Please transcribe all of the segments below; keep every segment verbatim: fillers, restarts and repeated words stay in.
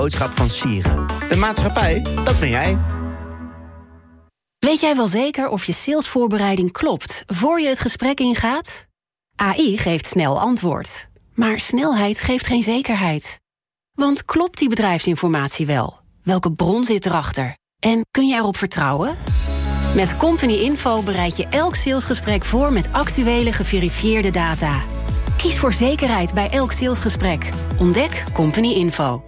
boodschap van Sieren. De maatschappij, dat ben jij. Weet jij wel zeker of je salesvoorbereiding klopt voor je het gesprek ingaat? A I geeft snel antwoord. Maar snelheid geeft geen zekerheid. Want klopt die bedrijfsinformatie wel? Welke bron zit erachter? En kun je erop vertrouwen? Met Company Info bereid je elk salesgesprek voor met actuele geverifieerde data. Kies voor zekerheid bij elk salesgesprek. Ontdek Company Info.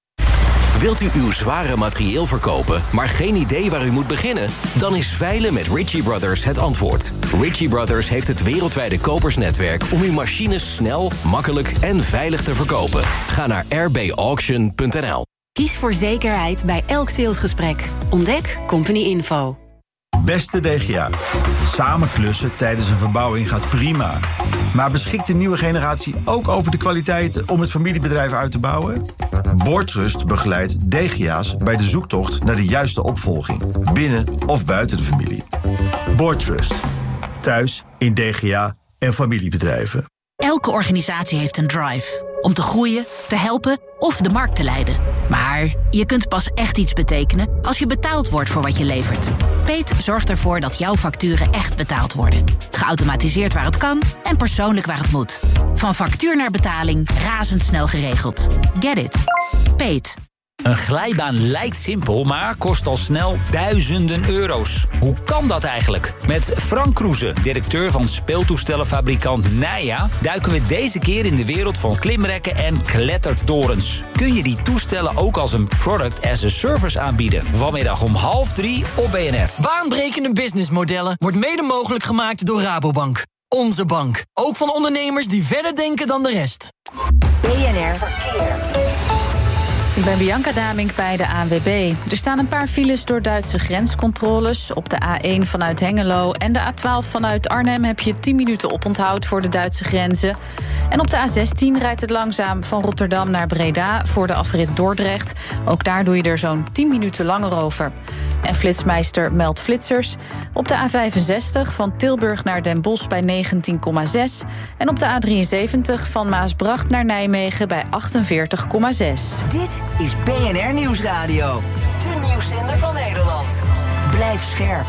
Wilt u uw zware materieel verkopen, maar geen idee waar u moet beginnen? Dan is veilen met Ritchie Brothers het antwoord. Ritchie Brothers heeft het wereldwijde kopersnetwerk om uw machines snel, makkelijk en veilig te verkopen. Ga naar r b auction punt n l. Kies voor zekerheid bij elk salesgesprek. Ontdek Company Info. Beste D G A, samen klussen tijdens een verbouwing gaat prima. Maar beschikt de nieuwe generatie ook over de kwaliteiten om het familiebedrijf uit te bouwen? Boortrust begeleidt D G A's bij de zoektocht naar de juiste opvolging, binnen of buiten de familie. Boortrust, thuis in D G A en familiebedrijven. Elke organisatie heeft een drive. Om te groeien, te helpen of de markt te leiden. Maar je kunt pas echt iets betekenen als je betaald wordt voor wat je levert. Peet zorgt ervoor dat jouw facturen echt betaald worden. Geautomatiseerd waar het kan en persoonlijk waar het moet. Van factuur naar betaling, razendsnel geregeld. Get it? Peet. Een glijbaan lijkt simpel, maar kost al snel duizenden euro's. Hoe kan dat eigenlijk? Met Frank Kroeze, directeur van speeltoestellenfabrikant Nija, duiken we deze keer in de wereld van klimrekken en klettertorens. Kun je die toestellen ook als een product as a service aanbieden? Vanmiddag om half drie op B N R. Baanbrekende businessmodellen wordt mede mogelijk gemaakt door Rabobank. Onze bank. Ook van ondernemers die verder denken dan de rest. B N R Verkeer. Ik ben Bianca Damink bij de A N W B. Er staan een paar files door Duitse grenscontroles. Op de A één vanuit Hengelo en de A twaalf vanuit Arnhem heb je tien minuten oponthoud voor de Duitse grenzen. En op de A zestien rijdt het langzaam van Rotterdam naar Breda voor de afrit Dordrecht. Ook daar doe je er zo'n tien minuten langer over. En Flitsmeister meldt flitsers. Op de A vijfenzestig van Tilburg naar Den Bosch bij negentien komma zes. En op de A drieënzeventig van Maasbracht naar Nijmegen bij achtenveertig komma zes. Dit is B N R Nieuwsradio. De nieuwszender van Nederland. Blijf scherp.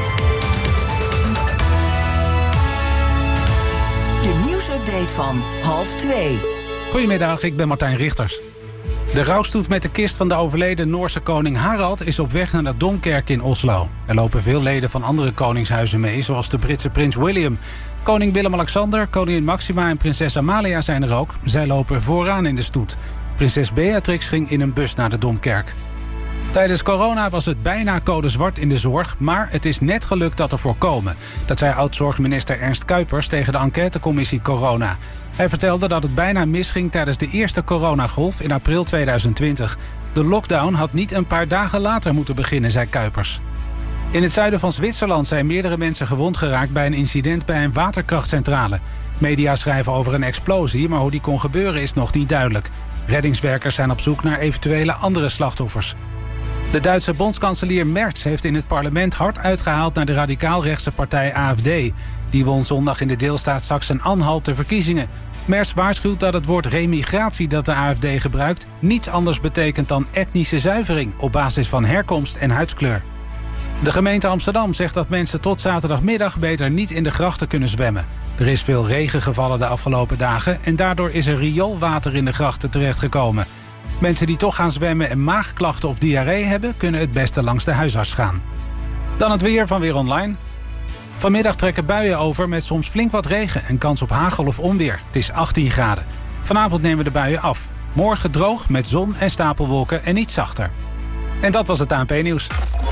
De nieuwsupdate van half twee. Goedemiddag, ik ben Martijn Richters. De rouwstoet met de kist van de overleden Noorse koning Harald is op weg naar de Domkerk in Oslo. Er lopen veel leden van andere koningshuizen mee, zoals de Britse prins William. Koning Willem-Alexander, koningin Maxima en prinses Amalia zijn er ook. Zij lopen vooraan in de stoet. Prinses Beatrix ging in een bus naar de Domkerk. Tijdens corona was het bijna code zwart in de zorg, maar het is net gelukt dat er voorkomen. Dat zei oud-zorgminister Ernst Kuipers tegen de enquêtecommissie Corona. Hij vertelde dat het bijna misging tijdens de eerste coronagolf in april tweeduizend twintig. De lockdown had niet een paar dagen later moeten beginnen, zei Kuipers. In het zuiden van Zwitserland zijn meerdere mensen gewond geraakt bij een incident bij een waterkrachtcentrale. Media schrijven over een explosie, maar hoe die kon gebeuren is nog niet duidelijk. Reddingswerkers zijn op zoek naar eventuele andere slachtoffers. De Duitse bondskanselier Merz heeft in het parlement hard uitgehaald naar de radicaal-rechtse partij A F D. Die won zondag in de deelstaat Sachsen-Anhalt de verkiezingen. Merz waarschuwt dat het woord remigratie dat de A F D gebruikt niets anders betekent dan etnische zuivering op basis van herkomst en huidskleur. De gemeente Amsterdam zegt dat mensen tot zaterdagmiddag beter niet in de grachten kunnen zwemmen. Er is veel regen gevallen de afgelopen dagen en daardoor is er rioolwater in de grachten terechtgekomen. Mensen die toch gaan zwemmen en maagklachten of diarree hebben, kunnen het beste langs de huisarts gaan. Dan het weer van Weer Online. Vanmiddag trekken buien over met soms flink wat regen en kans op hagel of onweer. Het is achttien graden. Vanavond nemen de buien af. Morgen droog met zon en stapelwolken en iets zachter. En dat was het A N P-nieuws.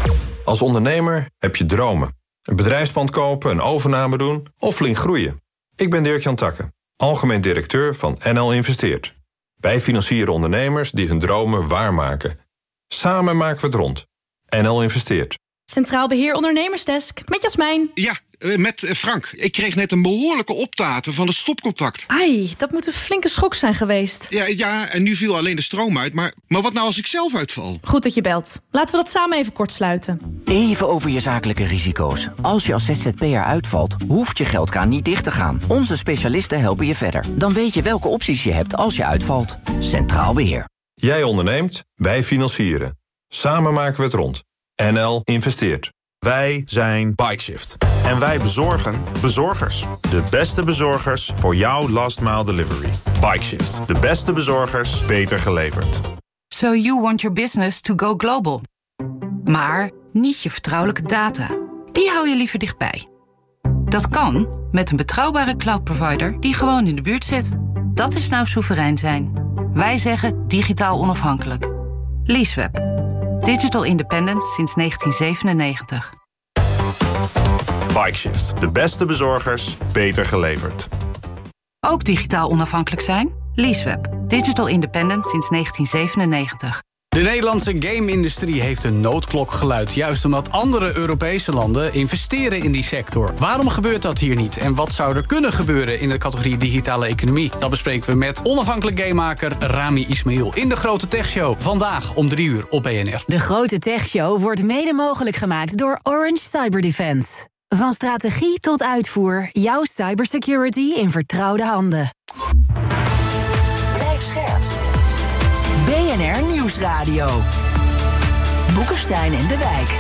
Als ondernemer heb je dromen. Een bedrijfspand kopen, een overname doen of flink groeien. Ik ben Dirk-Jan Takke, algemeen directeur van N L Investeert. Wij financieren ondernemers die hun dromen waarmaken. Samen maken we het rond. N L Investeert. Centraal Beheer Ondernemersdesk, met Jasmijn. Ja, met Frank. Ik kreeg net een behoorlijke optater van het stopcontact. Ai, dat moet een flinke schok zijn geweest. Ja, ja, en nu viel alleen de stroom uit. Maar, maar wat nou als ik zelf uitval? Goed dat je belt. Laten we dat samen even kort sluiten. Even over je zakelijke risico's. Als je als Z Z P'er uitvalt, hoeft je geldkraan niet dicht te gaan. Onze specialisten helpen je verder. Dan weet je welke opties je hebt als je uitvalt. Centraal Beheer. Jij onderneemt, wij financieren. Samen maken we het rond. N L investeert. Wij zijn Bikeshift. En wij bezorgen bezorgers. De beste bezorgers voor jouw last mile delivery. Bikeshift. De beste bezorgers, beter geleverd. So you want your business to go global. Maar niet je vertrouwelijke data. Die hou je liever dichtbij. Dat kan met een betrouwbare cloud-provider die gewoon in de buurt zit. Dat is nou soeverein zijn. Wij zeggen digitaal onafhankelijk. Leaseweb. Digital independence sinds negentien zevenennegentig. Bikeshift. De beste bezorgers, beter geleverd. Ook digitaal onafhankelijk zijn? Leaseweb. Digital independence sinds negentien zevenennegentig. De Nederlandse game-industrie heeft een noodklok geluid, juist omdat andere Europese landen investeren in die sector. Waarom gebeurt dat hier niet? En wat zou er kunnen gebeuren in de categorie digitale economie? Dat bespreken we met onafhankelijk gamemaker Rami Ismail in de Grote Techshow. Vandaag om drie uur op B N R. De Grote Techshow wordt mede mogelijk gemaakt door Orange Cyber Defense. Van strategie tot uitvoer, jouw cybersecurity in vertrouwde handen. Blijf scherp. B N R Nieuwsradio. Boekenstein en de Wijk.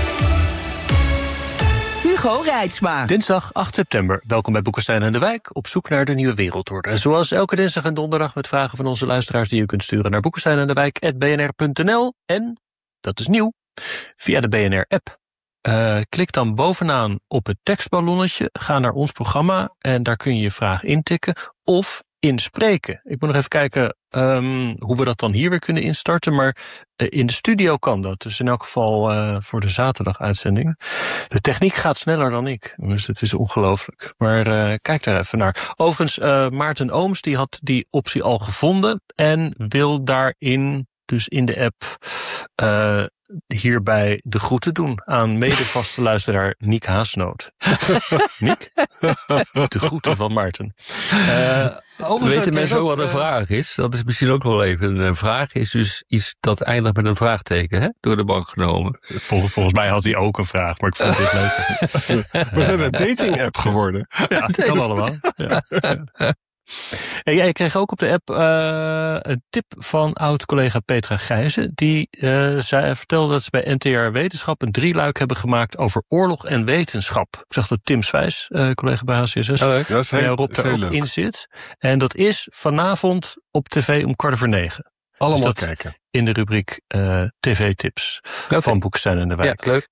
Hugo Reitsma. Dinsdag acht september. Welkom bij Boekenstein en de Wijk. Op zoek naar de nieuwe wereldorde. En zoals elke dinsdag en donderdag met vragen van onze luisteraars die u kunt sturen naar boekenstein en de wijk at b n r punt n l. En, dat is nieuw, via de B N R-app. Uh, klik dan bovenaan op het tekstballonnetje, ga naar ons programma en daar kun je je vraag intikken of inspreken. Ik moet nog even kijken um, hoe we dat dan hier weer kunnen instarten, maar uh, in de studio kan dat. Dus in elk geval uh, voor de zaterdag-uitzending. De techniek gaat sneller dan ik, dus het is ongelooflijk. Maar uh, kijk daar even naar. Overigens, uh, Maarten Ooms die had die optie al gevonden en wil daarin, dus in de app, uh, hierbij de groeten doen aan mede-vaste luisteraar Niek Haasnoot. Niek? De groeten van Maarten. Uh, Weten mensen ook wat een vraag is? Dat is misschien ook wel even. Een vraag is dus iets dat eindigt met een vraagteken, hè? Door de bank genomen. Vol, volgens mij had hij ook een vraag, maar ik vond dit leuk. We zijn een dating-app geworden. Ja, dat kan allemaal. Ja. En jij kreeg ook op de app uh, een tip van oud-collega Petra Gijzen. Die uh, zei, vertelde dat ze bij N T R Wetenschap een drieluik hebben gemaakt over oorlog en wetenschap. Ik zag dat Tim Swijs, uh, collega bij H C S S, oh, ja, heel, Rob daar ook leuk. In zit. En dat is vanavond op tv om kwart over negen. Allemaal dus kijken. In de rubriek uh, T V-tips okay. van Boekenstein en de Wijk. Ja, leuk.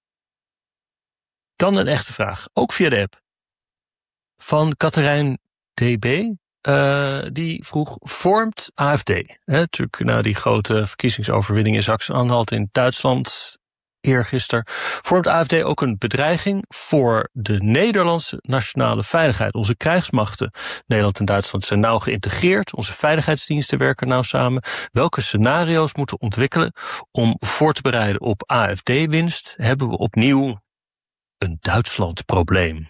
Dan een echte vraag, ook via de app. Van Katerijn D B, uh, die vroeg, vormt A F D, hè, natuurlijk na die grote verkiezingsoverwinning in Sachsen-Anhalt in Duitsland eergisteren, vormt A F D ook een bedreiging voor de Nederlandse nationale veiligheid. Onze krijgsmachten, Nederland en Duitsland, zijn nauw geïntegreerd. Onze veiligheidsdiensten werken nauw samen. Welke scenario's moeten we ontwikkelen om voor te bereiden op A F D-winst? Hebben we opnieuw een Duitsland-probleem?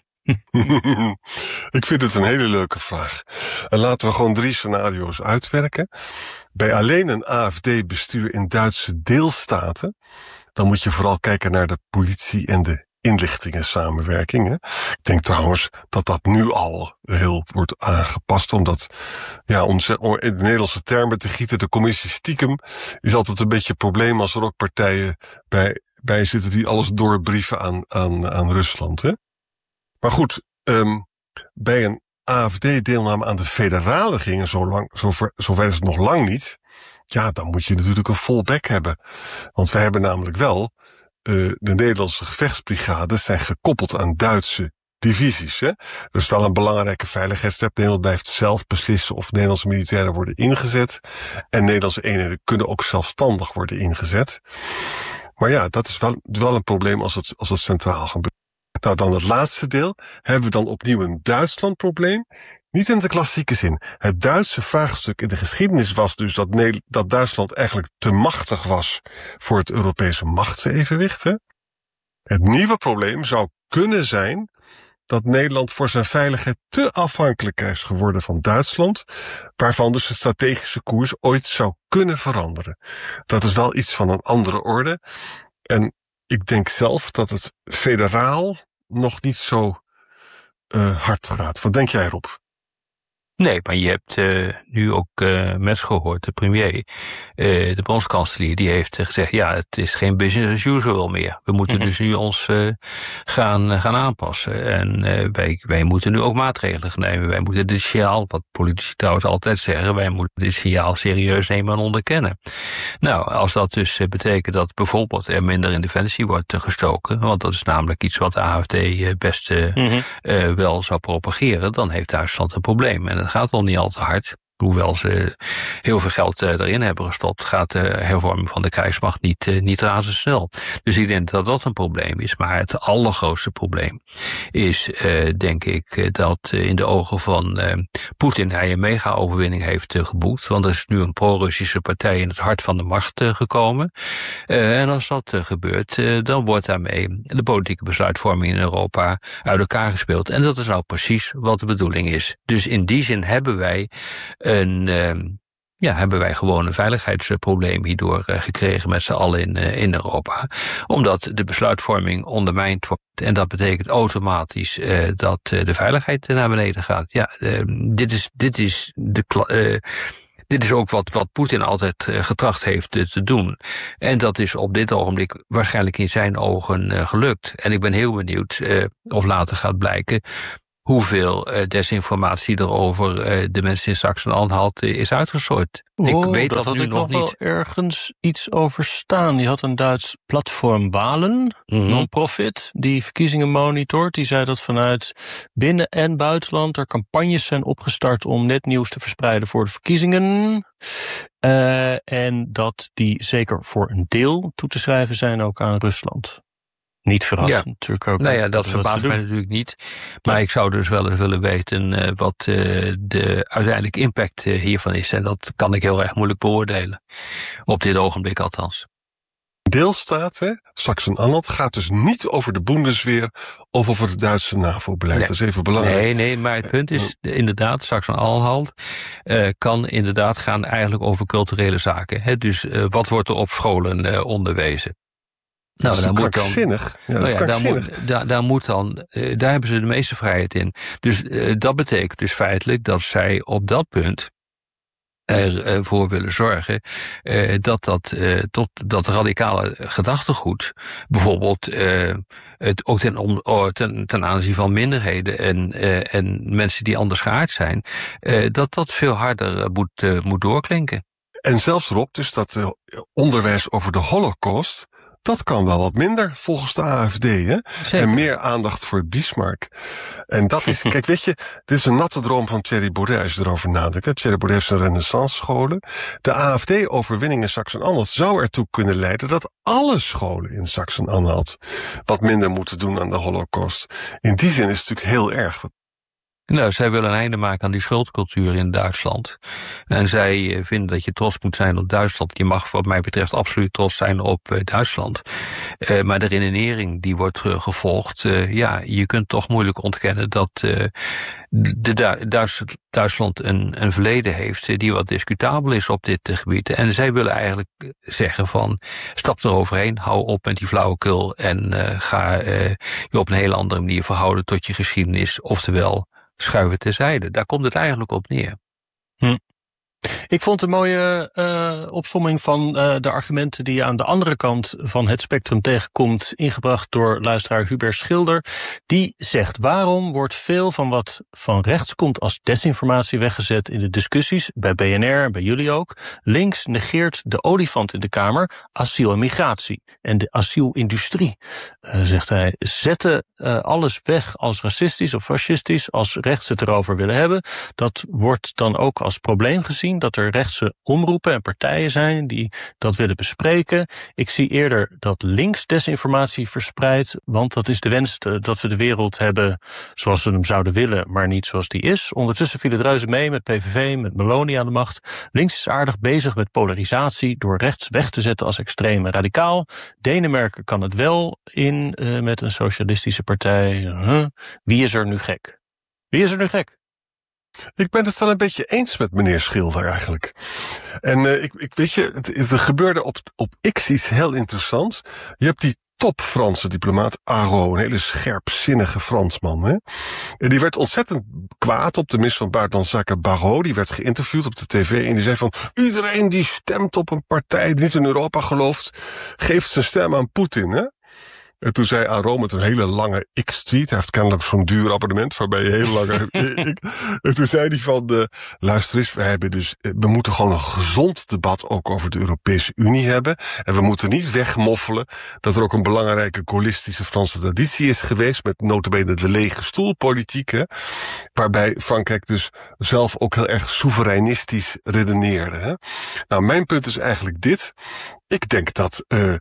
Ik vind het een hele leuke vraag. En laten we gewoon drie scenario's uitwerken. Bij alleen een A F D-bestuur in Duitse deelstaten, dan moet je vooral kijken naar de politie en de inlichtingensamenwerking. Hè. Ik denk trouwens dat dat nu al heel wordt aangepast, omdat, ja, om in de Nederlandse termen te gieten, de commissie stiekem is altijd een beetje een probleem als er ook partijen bij, bij zitten die alles doorbrieven aan, aan, aan Rusland, hè. Maar goed, um, bij een A F D-deelname aan de federale gingen, zo lang, zover, zover is het nog lang niet. Ja, dan moet je natuurlijk een fallback hebben. Want wij hebben namelijk wel, uh, de Nederlandse gevechtsbrigades zijn gekoppeld aan Duitse divisies. Hè? Er is wel een belangrijke veiligheidsstep. Nederland blijft zelf beslissen of Nederlandse militairen worden ingezet. En Nederlandse eenheden kunnen ook zelfstandig worden ingezet. Maar ja, dat is wel, wel een probleem als het, als het centraal gebeurt. Nou, dan het laatste deel. Hebben we dan opnieuw een Duitsland-probleem? Niet in de klassieke zin. Het Duitse vraagstuk in de geschiedenis was dus dat, ne- dat Duitsland eigenlijk te machtig was voor het Europese machtsevenwicht. Hè? Het nieuwe probleem zou kunnen zijn dat Nederland voor zijn veiligheid te afhankelijk is geworden van Duitsland, waarvan dus de strategische koers ooit zou kunnen veranderen. Dat is wel iets van een andere orde. En ik denk zelf dat het federaal nog niet zo uh, hard gaat. Wat denk jij, Rob? Nee, maar je hebt uh, nu ook uh, Merz gehoord, de premier, uh, de bondskanselier, die heeft uh, gezegd, ja, het is geen business as usual meer. We moeten mm-hmm. dus nu ons uh, gaan, uh, gaan aanpassen. En uh, wij, wij moeten nu ook maatregelen nemen. Wij moeten dit signaal, wat politici trouwens altijd zeggen, wij moeten dit signaal serieus nemen en onderkennen. Nou, als dat dus uh, betekent dat bijvoorbeeld er minder in defensie wordt uh, gestoken, want dat is namelijk iets wat de A F D uh, best uh, mm-hmm. uh, wel zou propageren, dan heeft Duitsland een probleem. En het gaat nog niet al te hard. Hoewel ze heel veel geld uh, erin hebben gestopt, gaat de hervorming van de krijgsmacht niet, uh, niet razendsnel. Dus ik denk dat dat een probleem is. Maar het allergrootste probleem is, uh, denk ik, uh, dat uh, in de ogen van uh, Poetin hij een mega-overwinning heeft uh, geboekt. Want er is nu een pro-Russische partij in het hart van de macht uh, gekomen. Uh, en als dat uh, gebeurt, uh, dan wordt daarmee de politieke besluitvorming in Europa uit elkaar gespeeld. En dat is nou precies wat de bedoeling is. Dus in die zin hebben wij En uh, ja, hebben wij gewoon een veiligheidsprobleem hierdoor uh, gekregen met z'n allen in, uh, in Europa. Omdat de besluitvorming ondermijnd wordt. En dat betekent automatisch uh, dat uh, de veiligheid naar beneden gaat. Ja, uh, dit is, dit is de uh, Dit is ook wat, wat Poetin altijd uh, getracht heeft uh, te doen. En dat is op dit ogenblik waarschijnlijk in zijn ogen uh, gelukt. En ik ben heel benieuwd uh, of later gaat blijken hoeveel uh, desinformatie er over uh, de mensen in Sachsen-Anhalt uh, is uitgestrooid. Oh, ik weet dat dat had nu ik nog nog niet. wel ergens iets over staan. Die had een Duits platform Wahlen, mm-hmm. non-profit, die verkiezingen monitort. Die zei dat vanuit binnen- en buitenland er campagnes zijn opgestart om netnieuws te verspreiden voor de verkiezingen. Uh, en dat die zeker voor een deel toe te schrijven zijn ook aan Rusland. Niet verrassend, ja. natuurlijk ook. Nou ja, dat verbaast mij natuurlijk niet. Maar ja. ik zou dus wel eens willen weten uh, wat uh, de uiteindelijke impact uh, hiervan is. En dat kan ik heel erg moeilijk beoordelen. Op dit ogenblik althans. Deelstaten, Sachsen-Anhalt, gaat dus niet over de Bundeswehr of over het Duitse NAVO-beleid. Nee. Dat is even belangrijk. Nee, nee, maar het punt is inderdaad, Sachsen-Anhalt uh, kan inderdaad gaan eigenlijk over culturele zaken. Hè? Dus uh, wat wordt er op scholen uh, onderwezen? Nou, dat is daar moet dan, krankzinnig. Ja, dat nou is ja, krankzinnig. daar, moet, daar, daar moet dan, uh, daar hebben ze de meeste vrijheid in. Dus uh, dat betekent dus feitelijk dat zij op dat punt ervoor uh, willen zorgen uh, dat dat uh, tot dat radicale gedachtegoed, bijvoorbeeld uh, het ook ten, om, oh, ten, ten aanzien van minderheden en, uh, en mensen die andersgeaard zijn, uh, dat dat veel harder uh, moet, uh, moet doorklinken. En zelfs Rob, dus dat uh, onderwijs over de Holocaust, dat kan wel wat minder, volgens de A F D, hè? En meer aandacht voor Bismarck. En dat is, kijk, weet je, dit is een natte droom van Thierry Baudet, als je erover nadenkt. Hè? Thierry Baudet heeft zijn renaissance-scholen. De A F D-overwinning in Sachsen-Anhalt zou ertoe kunnen leiden dat alle scholen in Sachsen-Anhalt wat minder moeten doen aan de Holocaust. In die zin is het natuurlijk heel erg. Nou, zij willen een einde maken aan die schuldcultuur in Duitsland. En zij uh, vinden dat je trots moet zijn op Duitsland. Je mag wat mij betreft absoluut trots zijn op uh, Duitsland. Uh, maar de redenering die wordt uh, gevolgd, uh, ja, je kunt toch moeilijk ontkennen dat uh, de Du- Duits- Duitsland een, een verleden heeft uh, die wat discutabel is op dit uh, gebied. En zij willen eigenlijk zeggen van, stap eroverheen, hou op met die flauwekul en uh, ga uh, je op een hele andere manier verhouden tot je geschiedenis, oftewel schuiven terzijde. Daar komt het eigenlijk op neer. Hm. Ik vond een mooie uh, opsomming van uh, de argumenten die je aan de andere kant van het spectrum tegenkomt, ingebracht door luisteraar Hubert Schilder. Die zegt, waarom wordt veel van wat van rechts komt als desinformatie weggezet in de discussies, bij B N R en bij jullie ook? Links negeert de olifant in de Kamer, asiel en migratie en de asielindustrie. Uh, zegt hij, zetten uh, alles weg als racistisch of fascistisch, als rechts het erover willen hebben. Dat wordt dan ook als probleem gezien, dat er rechtse omroepen en partijen zijn die dat willen bespreken. Ik zie eerder dat links desinformatie verspreidt, want dat is de wens dat we de wereld hebben zoals we hem zouden willen, maar niet zoals die is. Ondertussen vielen het reuze mee met P V V, met Meloni aan de macht. Links is aardig bezig met polarisatie door rechts weg te zetten als extreem en radicaal. Denemarken kan het wel in uh, met een socialistische partij. Huh? Wie is er nu gek? Wie is er nu gek? Ik ben het wel een beetje eens met meneer Schilder eigenlijk. En uh, ik, ik weet je, het, er gebeurde op, op X iets heel interessants. Je hebt die top Franse diplomaat, Araud, een hele scherpzinnige Fransman. Hè? En die werd ontzettend kwaad op de minister van Buitenlandse Zaken, Barrot. Die werd geïnterviewd op de tv en die zei van, iedereen die stemt op een partij die niet in Europa gelooft, geeft zijn stem aan Poetin. Hè? En toen zei Araud met een hele lange X-tweet, hij heeft kennelijk zo'n duur abonnement waarbij je heel lang... en toen zei hij van, uh, luister eens, we, hebben dus, we moeten gewoon een gezond debat ook over de Europese Unie hebben. En we moeten niet wegmoffelen dat er ook een belangrijke gaullistische Franse traditie is geweest, met nota bene de lege stoelpolitiek, hè, waarbij Frankrijk dus zelf ook heel erg soevereinistisch redeneerde. Hè. Nou, mijn punt is eigenlijk dit. Ik denk dat uh,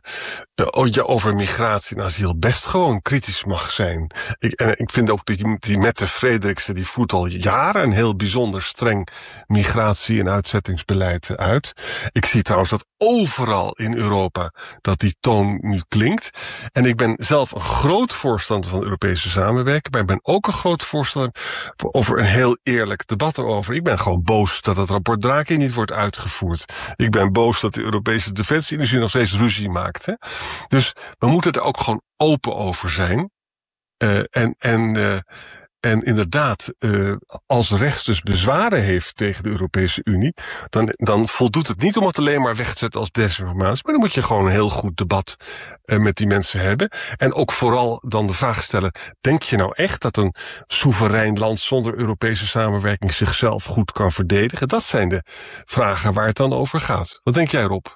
je over migratie en asiel best gewoon kritisch mag zijn. Ik, en ik vind ook dat die, die Mette Frederiksen, die voert al jaren een heel bijzonder streng migratie- en uitzettingsbeleid uit. Ik zie trouwens dat overal in Europa dat die toon nu klinkt. En ik ben zelf een groot voorstander van Europese samenwerking, maar ik ben ook een groot voorstander over een heel eerlijk debat erover. Ik ben gewoon boos dat het rapport Draghi niet wordt uitgevoerd. Ik ben boos dat de Europese defensie industrie nog steeds ruzie maakt. Hè? Dus we moeten er ook gewoon open over zijn. Uh, en, en, uh, en inderdaad, uh, als rechts dus bezwaren heeft tegen de Europese Unie, dan, dan voldoet het niet om het alleen maar weg te zetten als desinformatie, maar dan moet je gewoon een heel goed debat uh, met die mensen hebben. En ook vooral dan de vraag stellen, denk je nou echt dat een soeverein land zonder Europese samenwerking zichzelf goed kan verdedigen? Dat zijn de vragen waar het dan over gaat. Wat denk jij, Rob?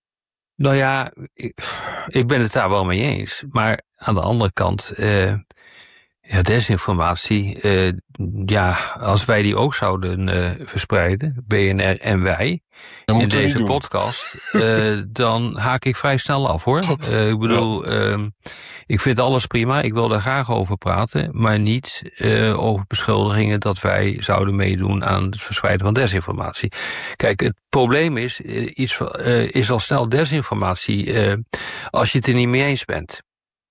Nou ja, ik, ik ben het daar wel mee eens. Maar aan de andere kant, uh, ja, desinformatie, uh, ja, als wij die ook zouden uh, verspreiden, B N R en wij, in deze podcast, uh, dan haak ik vrij snel af, hoor. Uh, ik bedoel, ja. uh, ik vind alles prima, ik wil daar graag over praten, maar niet uh, over beschuldigingen dat wij zouden meedoen aan het verspreiden van desinformatie. Kijk, het probleem is, uh, iets, uh, is al snel desinformatie uh, als je het er niet mee eens bent.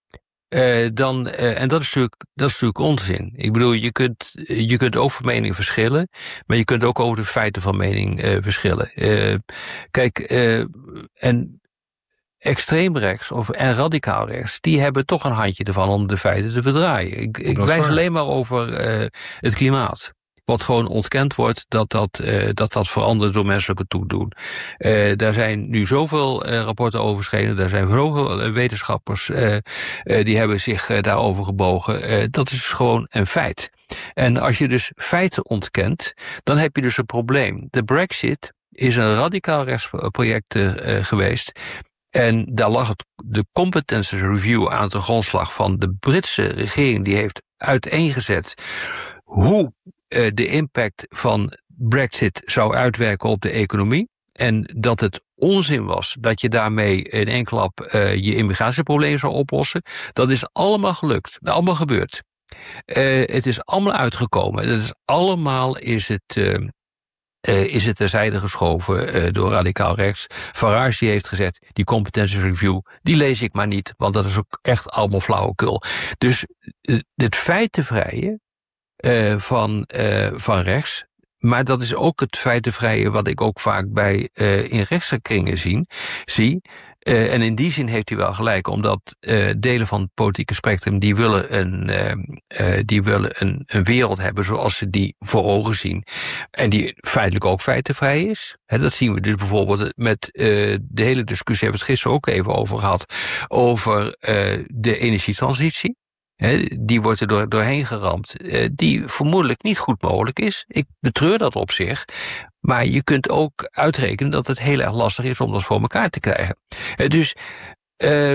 Uh, dan, uh, en dat is, natuurlijk, dat is natuurlijk onzin. Ik bedoel, je kunt, je kunt ook van mening verschillen, maar je kunt ook over de feiten van mening uh, verschillen. Uh, kijk, uh, en extreemrechts of en radicaal rechts, die hebben toch een handje ervan om de feiten te verdraaien. Ik, ik wijs waar. alleen maar over uh, het klimaat. Wat gewoon ontkend wordt dat dat, uh, dat, dat verandert door menselijke toedoen. Uh, daar zijn nu zoveel uh, rapporten over verschenen. Daar zijn zoveel uh, wetenschappers uh, uh, die hebben zich uh, daarover gebogen. Uh, dat is gewoon een feit. En als je dus feiten ontkent, dan heb je dus een probleem. De Brexit is een radicaal rechtsproject uh, geweest. En daar lag het, de competences review aan de grondslag van de Britse regering. Die heeft uiteengezet hoe uh, de impact van Brexit zou uitwerken op de economie. En dat het onzin was dat je daarmee in één klap uh, je immigratieprobleem zou oplossen. Dat is allemaal gelukt. Allemaal gebeurd. Uh, het is allemaal uitgekomen. Dat is allemaal is het... Uh, Uh, is het terzijde geschoven uh, door radicaal rechts. Farage die heeft gezet, die competences review, die lees ik maar niet, want dat is ook echt allemaal flauwekul. Dus uh, het feitenvrije uh, van, uh, van rechts, maar dat is ook het feitenvrije wat ik ook vaak bij uh, in rechtse kringen zien, zie. Uh, en in die zin heeft hij wel gelijk, omdat uh, delen van het politieke spectrum die willen een, uh, uh, die willen een, een wereld hebben zoals ze die voor ogen zien. En die feitelijk ook feitenvrij is. He, dat zien we dus bijvoorbeeld met uh, de hele discussie, hebben we het gisteren ook even over gehad, over uh, de energietransitie. He, die wordt er door, doorheen geramd, uh, die vermoedelijk niet goed mogelijk is. Ik betreur dat op zich. Maar je kunt ook uitrekenen dat het heel erg lastig is om dat voor elkaar te krijgen. Uh, dus uh,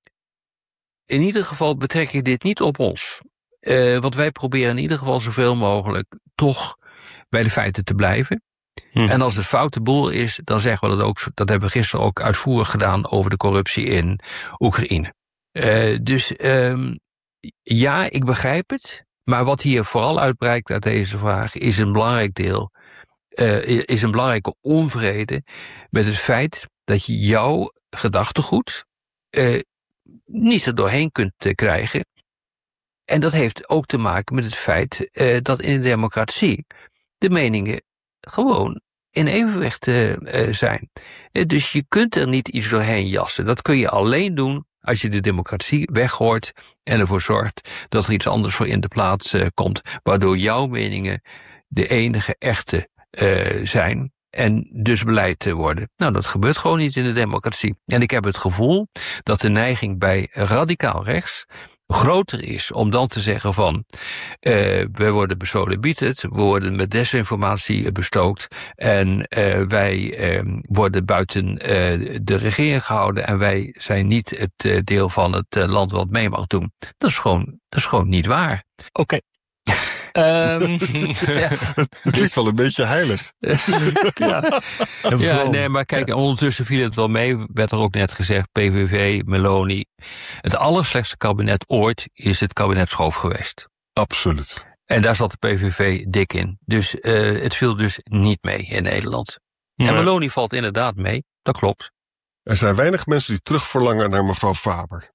in ieder geval betrek ik dit niet op ons. Uh, want wij proberen in ieder geval zoveel mogelijk toch bij de feiten te blijven. Hm. En als het foute boel is, dan zeggen we dat ook. Dat hebben we gisteren ook uitvoerig gedaan over de corruptie in Oekraïne. Uh, dus uh, ja, ik begrijp het. Maar wat hier vooral uitbreidt uit deze vraag is een belangrijk deel. Uh, is een belangrijke onvrede met het feit dat je jouw gedachtegoed uh, niet er doorheen kunt uh, krijgen. En dat heeft ook te maken met het feit uh, dat in de democratie de meningen gewoon in evenwicht uh, uh, zijn. Uh, dus je kunt er niet iets doorheen jassen. Dat kun je alleen doen als je de democratie weggooit en ervoor zorgt dat er iets anders voor in de plaats uh, komt, waardoor jouw meningen de enige echte uh, zijn en dus beleid te worden. Nou, dat gebeurt gewoon niet in de democratie. En ik heb het gevoel dat de neiging bij radicaal rechts groter is om dan te zeggen van uh, we worden besodemieterd, we worden met desinformatie bestookt en uh, wij uh, worden buiten uh, de regering gehouden en wij zijn niet het uh, deel van het uh, land wat mee mag doen. Dat is gewoon, dat is gewoon niet waar. Oké. Okay. Um, ja. Het klinkt wel een beetje heilig. ja. ja, nee, maar kijk, ja. ondertussen viel het wel mee, werd er ook net gezegd, P V V, Meloni. Het allerslechtste kabinet ooit is het kabinet Schoof geweest. Absoluut. En daar zat de P V V dik in. Dus uh, het viel dus niet mee in Nederland. Nee. En Meloni valt inderdaad mee, dat klopt. Er zijn weinig mensen die terugverlangen naar mevrouw Faber.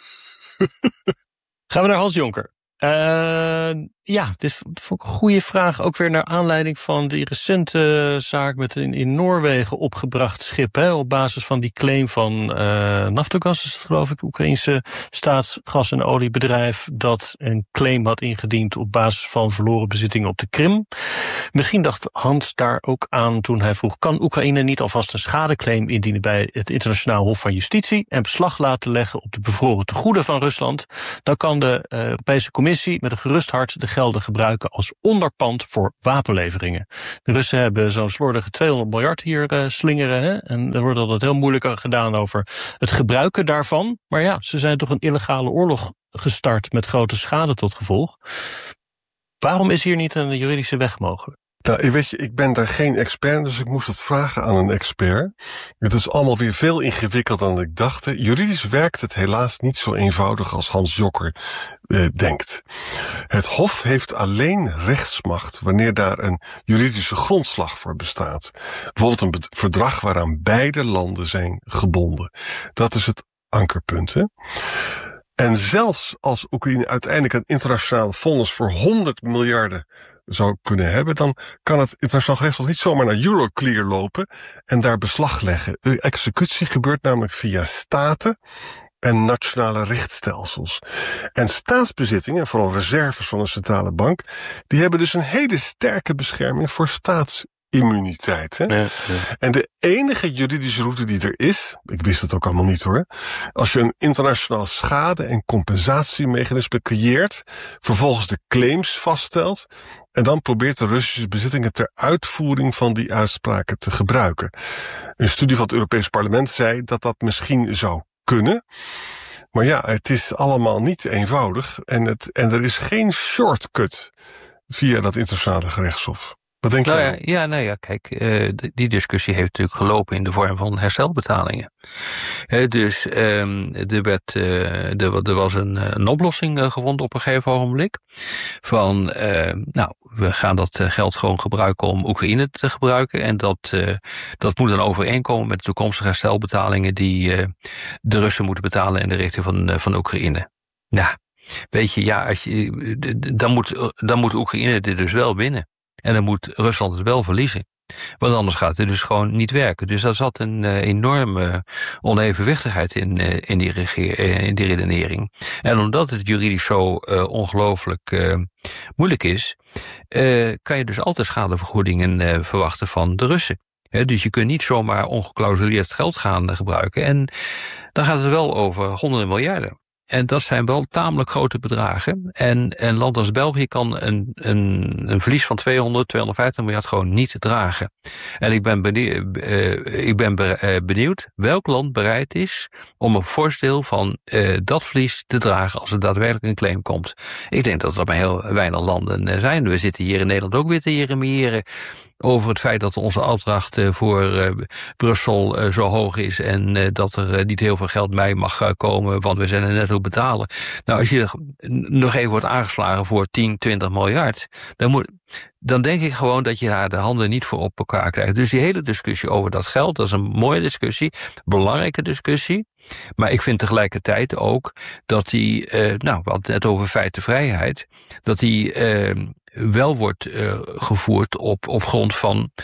Gaan we naar Hans Jonker. Uh, ja, dit is een goede vraag. Ook weer naar aanleiding van die recente zaak met een in Noorwegen opgebracht schip. Hè, op basis van die claim van uh, Naftogaz, is het geloof ik, Oekraïense staatsgas- en oliebedrijf, dat een claim had ingediend op basis van verloren bezittingen op de Krim. Misschien dacht Hans daar ook aan toen hij vroeg, kan Oekraïne niet alvast een schadeclaim indienen bij het Internationaal Hof van Justitie en beslag laten leggen op de bevroren tegoeden van Rusland? Dan kan de uh, Europese Commissie met een gerust hart de gelden gebruiken als onderpand voor wapenleveringen. De Russen hebben zo'n slordige tweehonderd miljard hier uh, slingeren. Hè? En er wordt altijd heel moeilijk gedaan over het gebruiken daarvan. Maar ja, ze zijn toch een illegale oorlog gestart met grote schade tot gevolg. Waarom is hier niet een juridische weg mogelijk? Nou, weet je, ik ben daar geen expert, dus ik moest het vragen aan een expert. Het is allemaal weer veel ingewikkelder dan ik dacht. Juridisch werkt het helaas niet zo eenvoudig als Hans Jonker eh, denkt. Het Hof heeft alleen rechtsmacht wanneer daar een juridische grondslag voor bestaat. Bijvoorbeeld een be- verdrag waaraan beide landen zijn gebonden. Dat is het ankerpunt, hè? En zelfs als Oekraïne uiteindelijk een internationaal fonds voor honderd miljarden zou kunnen hebben, dan kan het internationaal gerechtshof niet zomaar naar Euroclear lopen en daar beslag leggen. De executie gebeurt namelijk via staten en nationale rechtsstelsels. En staatsbezittingen, vooral reserves van een centrale bank, die hebben dus een hele sterke bescherming voor staatsimmuniteit. Hè? Ja, ja. En de enige juridische route die er is, ik wist het ook allemaal niet hoor, als je een internationaal schade- en compensatiemechanisme creëert, vervolgens de claims vaststelt, en dan probeert de Russische bezittingen ter uitvoering van die uitspraken te gebruiken. Een studie van het Europees Parlement zei dat dat misschien zou kunnen. Maar ja, het is allemaal niet eenvoudig. En, het, en er is geen shortcut via dat internationale gerechtshof. Wat denk nou jij? Ja, ja, nou ja, kijk, uh, die discussie heeft natuurlijk gelopen in de vorm van herstelbetalingen. He, dus um, er, werd, uh, er, er was een, een oplossing uh, gevonden op een gegeven ogenblik. Van, uh, nou, we gaan dat geld gewoon gebruiken om Oekraïne te gebruiken. En dat, uh, dat moet dan overeenkomen met de toekomstige herstelbetalingen die uh, de Russen moeten betalen in de richting van, uh, van Oekraïne. Nou, weet je, ja, als je, dan, moet, dan moet Oekraïne dit dus wel winnen. En dan moet Rusland het wel verliezen. Want anders gaat het dus gewoon niet werken. Dus daar zat een uh, enorme onevenwichtigheid in, uh, in, die regeer, uh, in die redenering. En omdat het juridisch zo uh, ongelooflijk uh, moeilijk is, uh, kan je dus altijd schadevergoedingen uh, verwachten van de Russen. He, dus je kunt niet zomaar ongeclausuleerd geld gaan uh, gebruiken. En dan gaat het wel over honderden miljarden. En dat zijn wel tamelijk grote bedragen. En een land als België kan een, een, een verlies van tweehonderd, tweehonderdvijftig miljard gewoon niet dragen. En ik ben benieuwd, uh, ik ben benieuwd welk land bereid is om een fors deel van uh, dat verlies te dragen als er daadwerkelijk een claim komt. Ik denk dat er bij heel weinig landen zijn. We zitten hier in Nederland ook weer te jeremiëren over het feit dat onze afdracht uh, voor uh, Brussel uh, zo hoog is en uh, dat er uh, niet heel veel geld bij mag uh, komen, want we zijn er net op betalen. Nou, als je er nog even wordt aangeslagen voor tien, twintig miljard, dan moet, dan denk ik gewoon dat je daar de handen niet voor op elkaar krijgt. Dus die hele discussie over dat geld, dat is een mooie discussie, belangrijke discussie. Maar ik vind tegelijkertijd ook dat die, uh, nou, we hadden het net over feitenvrijheid, dat die uh, wel wordt uh, gevoerd op, op grond van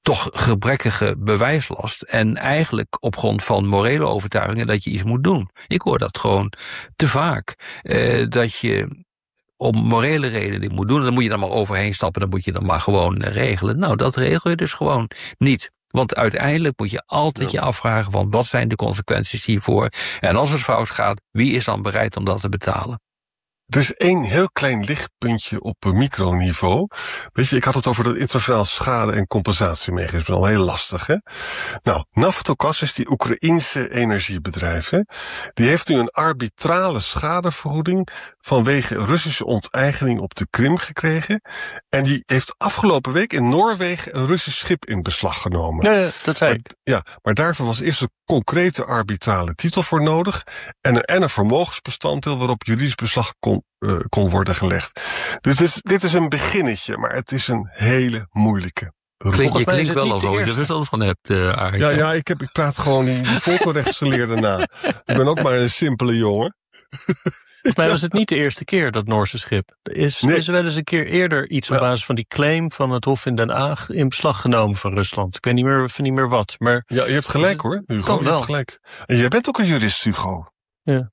toch gebrekkige bewijslast en eigenlijk op grond van morele overtuigingen dat je iets moet doen. Ik hoor dat gewoon te vaak. Uh, dat je om morele redenen dit moet doen, dan moet je dan maar overheen stappen, dan moet je dan maar gewoon uh, regelen. Nou, dat regel je dus gewoon niet. Want uiteindelijk moet je altijd je afvragen van wat zijn de consequenties hiervoor? En als het fout gaat, wie is dan bereid om dat te betalen? Er is één heel klein lichtpuntje op microniveau. Weet je, ik had het over dat internationaal schade- en compensatiemechanisme. Al heel lastig, hè? Nou, Naftogaz is die Oekraïense energiebedrijf, hè? Die heeft nu een arbitrale schadevergoeding vanwege Russische onteigening op de Krim gekregen. En die heeft afgelopen week in Noorwegen een Russisch schip in beslag genomen. Ja, ja dat zei maar, ik. Ja, maar daarvoor was eerst een concrete arbitrale titel voor nodig en een, en een vermogensbestanddeel waarop juridisch beslag kon Uh, kon worden gelegd. Dus dit is, dit is een beginnetje, maar het is een hele moeilijke. Klink, je klinkt wel alsof je er verstand van hebt, uh, Arie. Ja, ja ik, heb, ik praat gewoon die, die volkenrechtsgeleerde na. Ik ben ook maar een simpele jongen. Volgens mij was het niet de eerste keer, dat Noorse schip. Er is, nee. is er wel eens een keer eerder iets op ja. basis van die claim van het Hof in Den Haag in beslag genomen van Rusland. Ik weet niet meer, niet meer wat. Maar ja, je hebt gelijk hoor, Hugo. Kan je hebt gelijk. En jij bent ook een jurist, Hugo. Ja.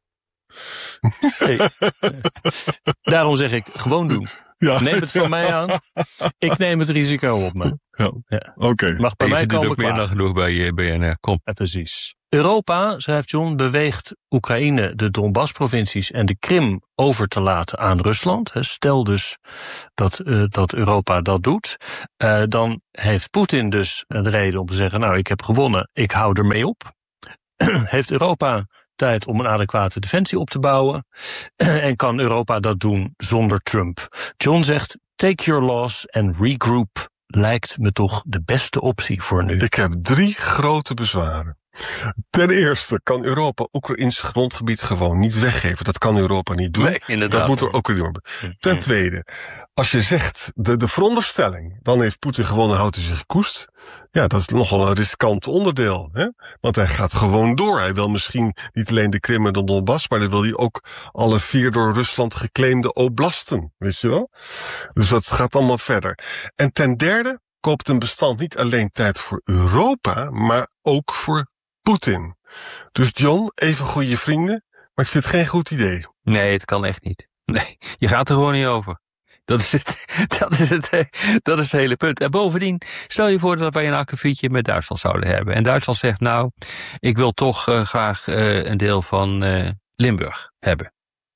Hey, daarom zeg ik, gewoon doen. Ja. Neem het van mij aan. Ik neem het risico op me. Ja. Ja. Oké. Okay. Mag bij Even mij komen ook meer dan genoeg bij B N R. Kom. Ja, precies. Europa, schrijft John, beweegt Oekraïne, de Donbass-provincies en de Krim over te laten aan Rusland. Stel dus dat, uh, dat Europa dat doet. Uh, dan heeft Poetin dus een reden om te zeggen, nou, ik heb gewonnen, ik hou ermee op. Heeft Europa tijd om een adequate defensie op te bouwen. En kan Europa dat doen zonder Trump? John zegt, take your loss and regroup lijkt me toch de beste optie voor nu. Ik heb drie grote bezwaren. Ten eerste kan Europa Oekraïns grondgebied gewoon niet weggeven. Dat kan Europa niet doen. Nee, inderdaad. Dat moet er ook in. Ten tweede, als je zegt de, de veronderstelling, dan heeft Poetin gewonnen, houdt hij zich koest. Ja, dat is nogal een riskant onderdeel. Hè? Want hij gaat gewoon door. Hij wil misschien niet alleen de Krim en de Donbass, maar dan wil hij ook alle vier door Rusland geclaimde oblasten. Weet je wel? Dus dat gaat allemaal verder. En ten derde koopt een bestand niet alleen tijd voor Europa, maar ook voor Poetin. Dus John, even goede vrienden, maar ik vind het geen goed idee. Nee, het kan echt niet. Nee, je gaat er gewoon niet over. Dat is het, dat is het, dat is het hele punt. En bovendien, stel je voor dat wij een akkefietje met Duitsland zouden hebben. En Duitsland zegt, nou, ik wil toch uh, graag uh, een deel van uh, Limburg hebben.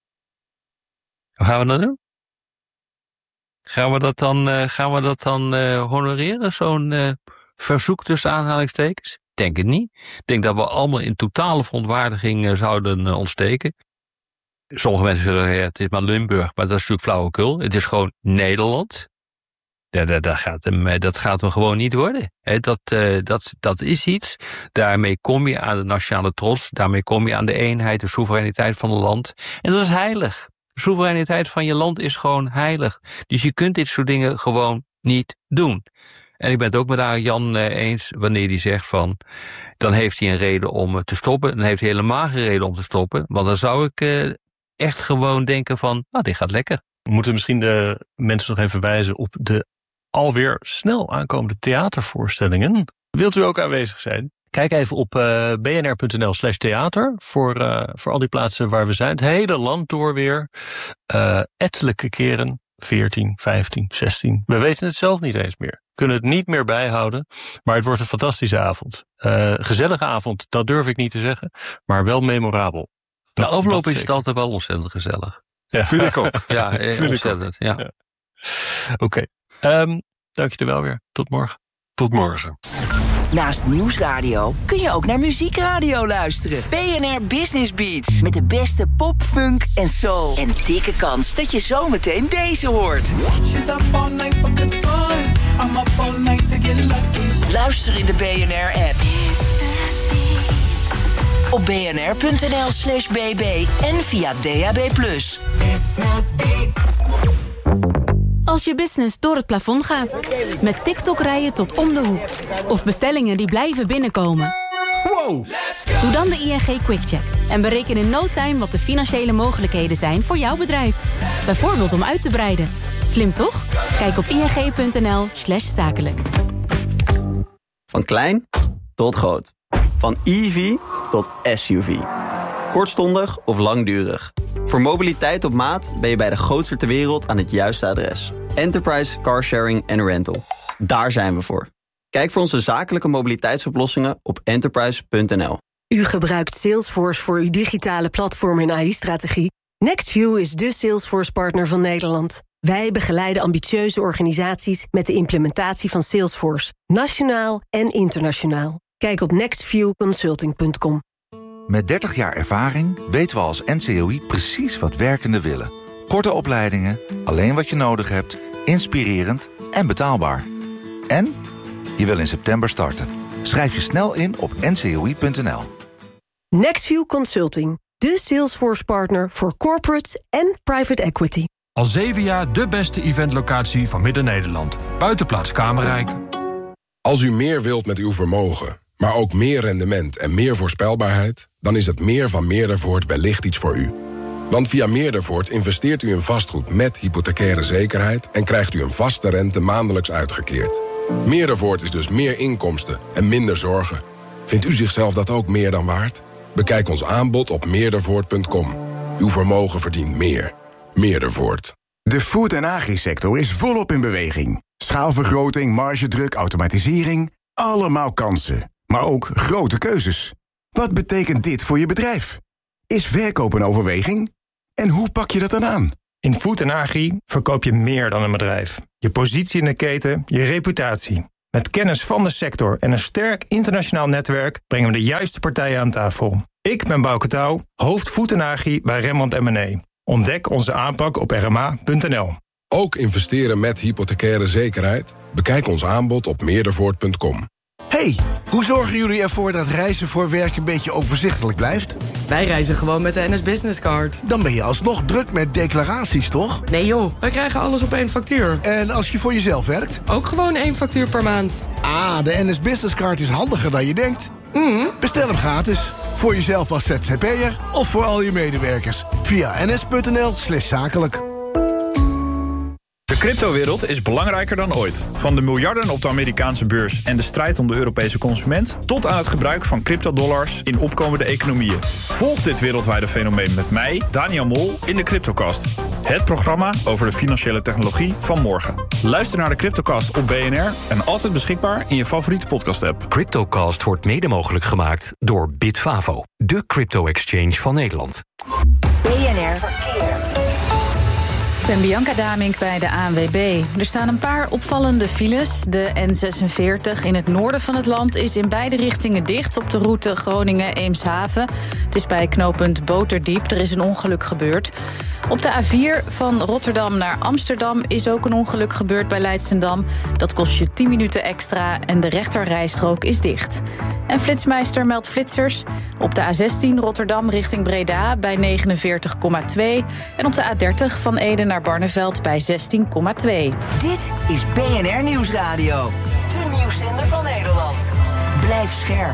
Hoe gaan we dat doen? Gaan we dat dan, uh, gaan we dat dan uh, honoreren, zo'n uh, verzoek tussen aanhalingstekens? Ik denk het niet. Ik denk dat we allemaal in totale verontwaardiging uh, zouden uh, ontsteken. Sommige mensen zullen zeggen, ja, het is maar Limburg, maar dat is natuurlijk flauwekul. Het is gewoon Nederland. Dat, dat, dat, gaat, hem, dat gaat hem gewoon niet worden. He, dat, uh, dat, dat is iets. Daarmee kom je aan de nationale trots. Daarmee kom je aan de eenheid, de soevereiniteit van het land. En dat is heilig. De soevereiniteit van je land is gewoon heilig. Dus je kunt dit soort dingen gewoon niet doen. En ik ben het ook met Jan uh, eens wanneer hij zegt van, dan heeft hij een reden om te stoppen. Dan heeft hij helemaal geen reden om te stoppen. Want dan zou ik uh, echt gewoon denken van, nou, dit gaat lekker. We moeten misschien de mensen nog even wijzen op de alweer snel aankomende theatervoorstellingen. Wilt u ook aanwezig zijn? Kijk even op uh, bnr.nl slash theater voor, uh, voor al die plaatsen waar we zijn. Het hele land door weer. Uh, ettelijke keren. veertien, vijftien, zestien. We weten het zelf niet eens meer. Kunnen het niet meer bijhouden. Maar het wordt een fantastische avond. Uh, gezellige avond, dat durf ik niet te zeggen. Maar wel memorabel. Na nou, afloop is het altijd wel ontzettend gezellig. Ja. Vind ik ook. Ja, Vind ontzettend. Ja. ja. Oké. Okay. Um, dank je er wel weer. Tot morgen. Tot morgen. Naast Nieuwsradio kun je ook naar Muziekradio luisteren. B N R Business Beats. Met de beste pop, funk en soul. En dikke kans dat je zometeen deze hoort. Luister in de B N R-app. Op bnr.nl slash bb en via D A B plus. Als je business door het plafond gaat. Met TikTok rijden tot om de hoek. Of bestellingen die blijven binnenkomen. Wow! Doe dan de I N G QuickCheck. En bereken in no time wat de financiële mogelijkheden zijn voor jouw bedrijf. Bijvoorbeeld om uit te breiden. Slim toch? Kijk op ing.nl slash zakelijk. Van klein tot groot. Van E V tot S U V. Kortstondig of langdurig. Voor mobiliteit op maat ben je bij de grootste ter wereld aan het juiste adres. Enterprise Car Sharing and Rental. Daar zijn we voor. Kijk voor onze zakelijke mobiliteitsoplossingen op enterprise punt n l. U gebruikt Salesforce voor uw digitale platform en A I-strategie. Nextview is de Salesforce-partner van Nederland. Wij begeleiden ambitieuze organisaties met de implementatie van Salesforce. Nationaal en internationaal. Kijk op nextview consulting punt com. Met dertig jaar ervaring weten we als N C O I precies wat werkenden willen. Korte opleidingen, alleen wat je nodig hebt, inspirerend en betaalbaar. En je wil in september starten. Schrijf je snel in op n c o i punt n l. Nextview Consulting, de Salesforce-partner voor corporates en private equity. Al zeven jaar de beste eventlocatie van Midden-Nederland. Buitenplaats Kamerrijk. Als u meer wilt met uw vermogen, maar ook meer rendement en meer voorspelbaarheid, dan is het meer van Meerdervoort wellicht iets voor u. Want via Meerdervoort investeert u in vastgoed met hypothecaire zekerheid en krijgt u een vaste rente maandelijks uitgekeerd. Meerdervoort is dus meer inkomsten en minder zorgen. Vindt u zichzelf dat ook meer dan waard? Bekijk ons aanbod op meerdervoort punt com. Uw vermogen verdient meer. Meerdervoort. De food- en agri-sector is volop in beweging. Schaalvergroting, margedruk, automatisering, allemaal kansen. Maar ook grote keuzes. Wat betekent dit voor je bedrijf? Is verkoop een overweging? En hoe pak je dat dan aan? In Food en Agri verkoop je meer dan een bedrijf. Je positie in de keten, je reputatie. Met kennis van de sector en een sterk internationaal netwerk brengen we de juiste partijen aan tafel. Ik ben Bouke Touw, hoofd Food en Agri bij Rembrandt en Mené. Ontdek onze aanpak op r m a punt n l. Ook investeren met hypothecaire zekerheid? Bekijk ons aanbod op meerdervoort punt com. Hey, hoe zorgen jullie ervoor dat reizen voor werk een beetje overzichtelijk blijft? Wij reizen gewoon met de N S Business Card. Dan ben je alsnog druk met declaraties, toch? Nee joh, wij krijgen alles op één factuur. En als je voor jezelf werkt? Ook gewoon één factuur per maand. Ah, de N S Business Card is handiger dan je denkt. Mm. Bestel hem gratis. Voor jezelf als Z Z P'er of voor al je medewerkers. Via ns punt n l slash zakelijk. De cryptowereld is belangrijker dan ooit. Van de miljarden op de Amerikaanse beurs en de strijd om de Europese consument, tot aan het gebruik van cryptodollars in opkomende economieën. Volg dit wereldwijde fenomeen met mij, Daniel Mol, in de Cryptocast. Het programma over de financiële technologie van morgen. Luister naar de Cryptocast op B N R en altijd beschikbaar in je favoriete podcast-app. Cryptocast wordt mede mogelijk gemaakt door Bitfavo, de crypto-exchange van Nederland. B N R Verkeer. Ik ben Bianca Damink bij de A N W B. Er staan een paar opvallende files. De N zesenveertig in het noorden van het land is in beide richtingen dicht op de route Groningen-Eemshaven. Het is bij knooppunt Boterdiep. Er is een ongeluk gebeurd. Op de A vier van Rotterdam naar Amsterdam is ook een ongeluk gebeurd bij Leidschendam. Dat kost je tien minuten extra en de rechterrijstrook is dicht. En Flitsmeister meldt flitsers op de A zestien Rotterdam richting Breda bij negenenveertig komma twee... en op de A dertig van Ede naar Barneveld bij zestien komma twee. Dit is B N R Nieuwsradio, de nieuwszender van Nederland. Blijf scherp.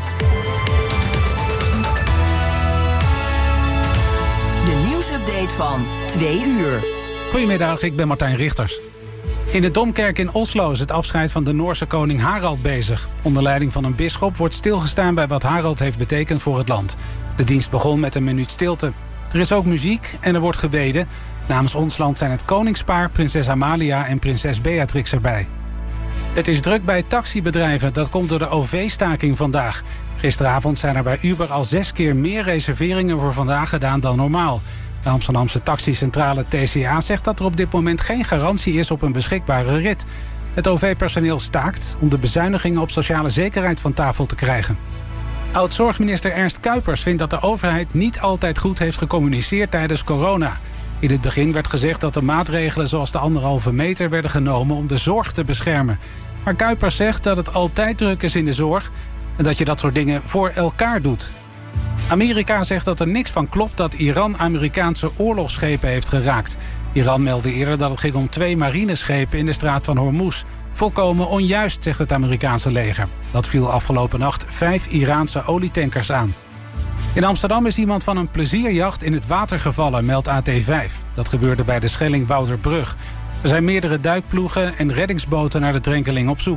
De nieuwsupdate van twee uur. Goedemiddag, ik ben Martijn Richters. In de Domkerk in Oslo is het afscheid van de Noorse koning Harald bezig. Onder leiding van een bisschop wordt stilgestaan bij wat Harald heeft betekend voor het land. De dienst begon met een minuut stilte. Er is ook muziek en er wordt gebeden. Namens ons land zijn het koningspaar, prinses Amalia en prinses Beatrix erbij. Het is druk bij taxibedrijven, dat komt door de O V-staking vandaag. Gisteravond zijn er bij Uber al zes keer meer reserveringen voor vandaag gedaan dan normaal. De Amsterdamse taxicentrale T C A zegt dat er op dit moment geen garantie is op een beschikbare rit. Het O V-personeel staakt om de bezuinigingen op sociale zekerheid van tafel te krijgen. Oud-zorgminister Ernst Kuipers vindt dat de overheid niet altijd goed heeft gecommuniceerd tijdens corona. In het begin werd gezegd dat de maatregelen zoals de anderhalve meter werden genomen om de zorg te beschermen. Maar Kuipers zegt dat het altijd druk is in de zorg en dat je dat soort dingen voor elkaar doet. Amerika zegt dat er niks van klopt dat Iran Amerikaanse oorlogsschepen heeft geraakt. Iran meldde eerder dat het ging om twee marineschepen in de straat van Hormuz. Volkomen onjuist, zegt het Amerikaanse leger. Dat viel afgelopen nacht vijf Iraanse olietankers aan. In Amsterdam is iemand van een plezierjacht in het water gevallen, meldt A T vijf. Dat gebeurde bij de Schelling-Wouderbrug. Er zijn meerdere duikploegen en reddingsboten naar de drenkeling op zoek.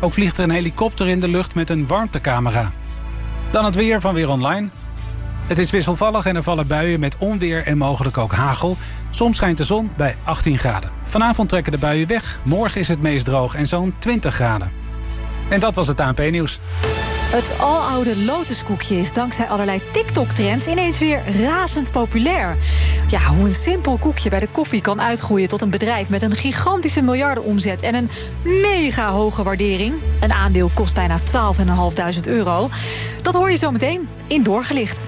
Ook vliegt er een helikopter in de lucht met een warmtecamera. Dan het weer van Weer Online. Het is wisselvallig en er vallen buien met onweer en mogelijk ook hagel. Soms schijnt de zon bij achttien graden. Vanavond trekken de buien weg. Morgen is het meest droog en zo'n twintig graden. En dat was het A N P-nieuws. Het aloude lotuskoekje is dankzij allerlei TikTok-trends ineens weer razend populair. Ja, hoe een simpel koekje bij de koffie kan uitgroeien tot een bedrijf met een gigantische miljardenomzet en een mega hoge waardering. Een aandeel kost bijna twaalfduizend vijfhonderd euro. Dat hoor je zo meteen in Doorgelicht.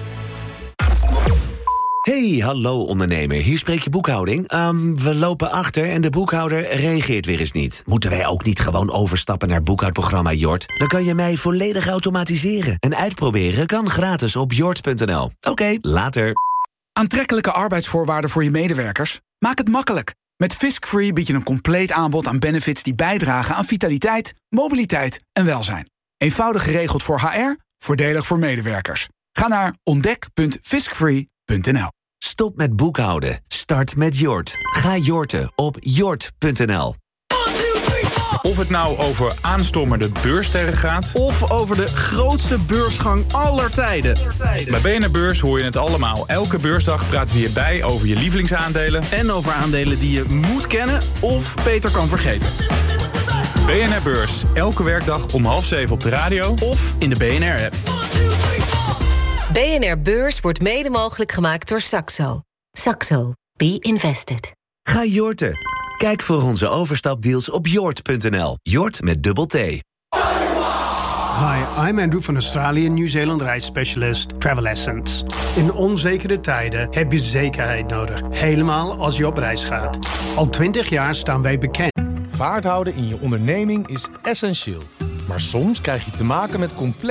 Hey, hallo ondernemer, hier spreek je boekhouding. Um, we lopen achter en de boekhouder reageert weer eens niet. Moeten wij ook niet gewoon overstappen naar boekhoudprogramma Jort? Dan kan je mij volledig automatiseren. En uitproberen kan gratis op jort punt n l. Oké, okay, later. Aantrekkelijke arbeidsvoorwaarden voor je medewerkers? Maak het makkelijk. Met Fisk-Free bied je een compleet aanbod aan benefits die bijdragen aan vitaliteit, mobiliteit en welzijn. Eenvoudig geregeld voor H R, voordelig voor medewerkers. Ga naar ontdek punt fiskfree punt n l. Stop met boekhouden. Start met Jort. Ga jorten op jort punt n l. Of het nou over aanstormende beurssterren gaat, of over de grootste beursgang aller tijden. Bij B N R Beurs hoor je het allemaal. Elke beursdag praten we hierbij over je lievelingsaandelen en over aandelen die je moet kennen of beter kan vergeten. B N R Beurs, elke werkdag om half zeven op de radio of in de B N R-app. B N R Beurs wordt mede mogelijk gemaakt door Saxo. Saxo. Be invested. Ga jorten. Kijk voor onze overstapdeals op jort punt n l. Jort met dubbel T. Hi, I'm Andrew van Australië, Nieuw-Zeeland reisspecialist Travel Essence. In onzekere tijden heb je zekerheid nodig. Helemaal als je op reis gaat. Al twintig jaar staan wij bekend. Vaart houden in je onderneming is essentieel. Maar soms krijg je te maken met complex